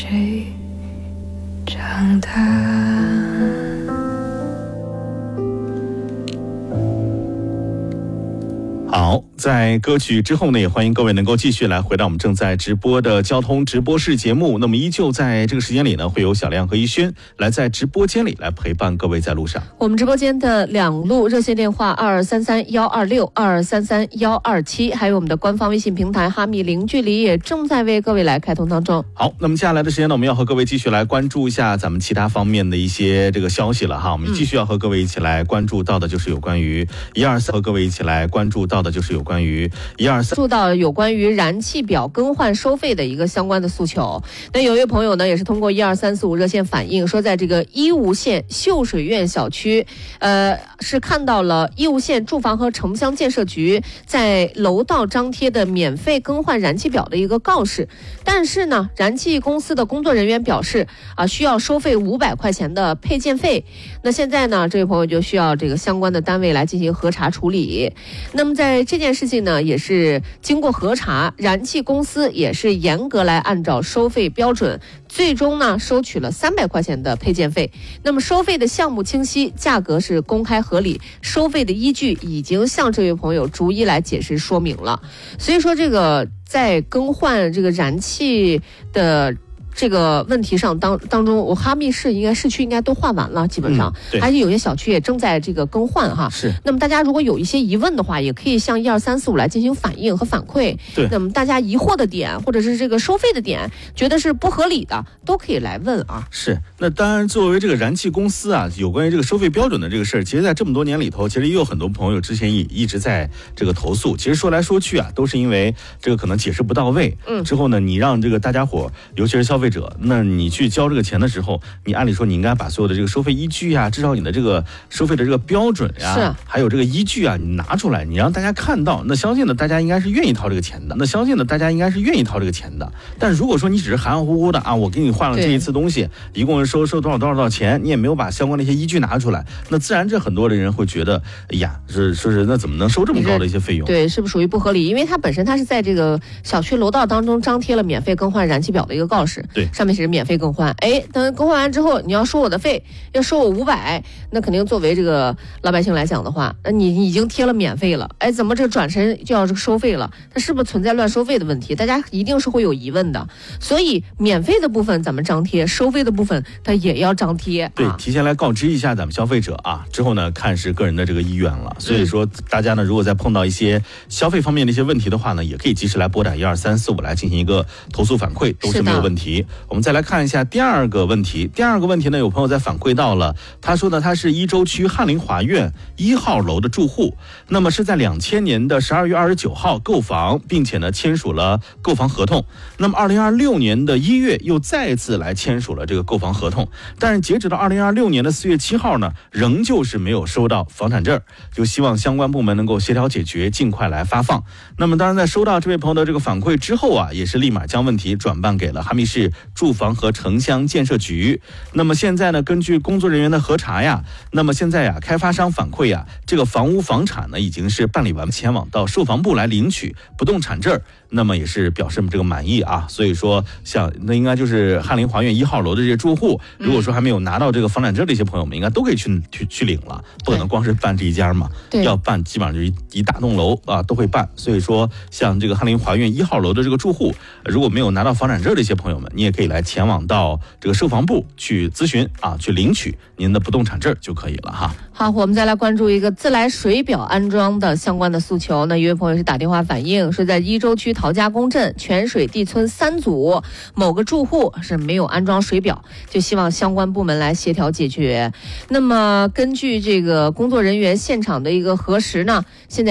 谁长大。 好，在歌曲之后呢，也欢迎各位能够继续来回到我们正在直播的交通直播室节目。那么依旧在这个时间里呢，会有小亮和一轩来在直播间里来陪伴各位在路上。 我们直播间的2路热线电话2233-126、2233-127，还有我们的官方微信平台哈密零距离也正在为各位来开通当中。 好，那么接下来的时间呢，我们要和各位继续来关注一下咱们其他方面的一些这个消息了哈。我们继续要和各位一起来关注到的就是有关于123，和各位一起来关注到的就是有关于123， 注到有关于燃气表更换收费的一个相关的诉求。那有一位朋友呢，也是通过12345热线反映说，在这个义乌县秀水苑小区，是看到了义乌县住房和城乡建设局在楼道张贴的免费更换燃气表的一个告示，但是呢，燃气公司的工作人员表示需要收费500块钱的配件费。那现在呢，这位朋友就需要这个相关的单位来进行核查处理。那么在这件事情呢，也是经过核查，燃气公司也是严格来按照收费标准，最终呢收取了300块钱的配件费。那么收费的项目清晰，价格是公开合理，收费的依据已经向这位朋友逐一来解释说明了。所以说这个在更换这个燃气的这个问题上当中，我哈密市市区应该都换完了，基本上，而且有些小区也正在这个更换哈。 是。 那么大家如果有一些疑问的话，也可以向12345来进行反映和反馈。 对。 那么大家疑惑的点或者是这个收费的点，觉得是不合理的，都可以来问啊。 是。那当然，作为这个燃气公司啊，有关于这个收费标准的这个事儿，其实在这么多年里头，其实也有很多朋友之前一直在这个投诉。其实说来说去啊，都是因为这个可能解释不到位。之后呢，你让这个大家伙，尤其是消费者，那你去交这个钱的时候，你按理说你应该把所有的这个收费依据啊，至少你的这个收费的这个标准呀，还有这个依据啊，你拿出来，你让大家看到，那相信呢，大家应该是愿意掏这个钱的。但如果说你只是含含糊糊的啊，我给你换了这一次东西，一共收多少钱，你也没有把相关的一些依据拿出来，那自然这很多的人会觉得，哎呀，是那怎么能收这么高的一些费用？ 对，是不是属于不合理？因为它本身是在这个小区楼道当中张贴了免费更换燃气表的一个告示， 对， 上面写着免费更换。等更换完之后，你要收我的费，要收我500，那肯定作为这个老百姓来讲的话，那你已经贴了免费了，怎么这个转身就要这个收费了？它是不是存在乱收费的问题？大家一定是会有疑问的。所以免费的部分咱们张贴，收费的部分它也要张贴。 对，提前来告知一下咱们消费者啊，之后呢看是个人的这个意愿了。所以说大家呢，如果在碰到一些消费方面的一些问题的话呢，也可以及时来拨打12345来进行一个投诉反馈，都是没有问题。我们再来看一下第二个问题呢，有朋友在反馈到了，他说呢，他是伊州区翰林华苑1号楼的住户，那么是在2000年的12月29号购房，并且呢签署了购房合同。那么2026年的1月又再次来签署了这个购房合同，但是截止到2026年的4月7号呢，仍旧是没有收到房产证，就希望相关部门能够协调解决，尽快来发放。那么当然在收到这位朋友的这个反馈之后啊，也是立马将问题转办给了哈密市住房和城乡建设局。那么现在呢，根据工作人员的核查呀，那么现在呀，开发商反馈呀，这个房屋房产呢已经是办理完，前往到售房部来领取不动产证，那么也是表示这个满意啊。所以说那应该就是翰林华苑1号楼的这些住户，如果说还没有拿到这个房产证的一些朋友们，应该都可以去领了，不可能光是办这一家嘛，要办基本上就是一大栋楼啊都会办。所以说像这个翰林华苑1号楼的这个住户，如果没有拿到房产证的一些朋友们，你也可以来前往到这个售房部去咨询啊，去领取您的不动产证就可以了哈。 好，我们再来关注一个自来水表安装的相关的诉求。那一位朋友是打电话反映，说在伊州区陶家公镇泉水地村3组某个住户是没有安装水表，就希望相关部门来协调解决。那么根据这个工作人员现场的一个核实呢，现在